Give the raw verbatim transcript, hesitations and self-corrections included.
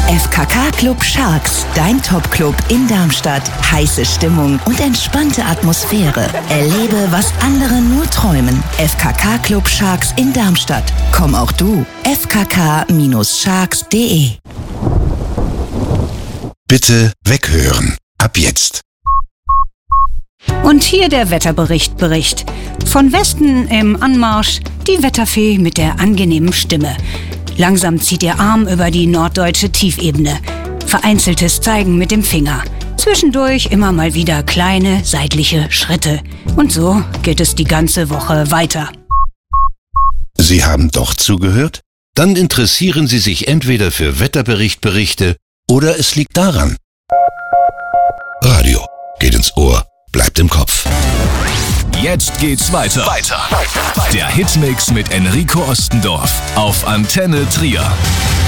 F K K Club Sharks, dein Top-Club in Darmstadt. Heiße Stimmung und entspannte Atmosphäre. Erlebe, was andere nur träumen. F K K Club Sharks in Darmstadt. Komm auch du. f k k sharks punkt de. Bitte weghören. Ab jetzt. Und hier der Wetterbericht Bericht. Von Westen im Anmarsch die Wetterfee mit der angenehmen Stimme. Langsam zieht ihr Arm über die norddeutsche Tiefebene. Vereinzeltes Zeigen mit dem Finger. Zwischendurch immer mal wieder kleine seitliche Schritte. Und so geht es die ganze Woche weiter. Sie haben doch zugehört? Dann interessieren Sie sich entweder für Wetterberichtberichte oder es liegt daran. Radio geht ins Ohr, bleibt im Kopf. Jetzt geht's weiter. Weiter. Der Hitmix mit Enrico Ostendorf auf Antenne Trier.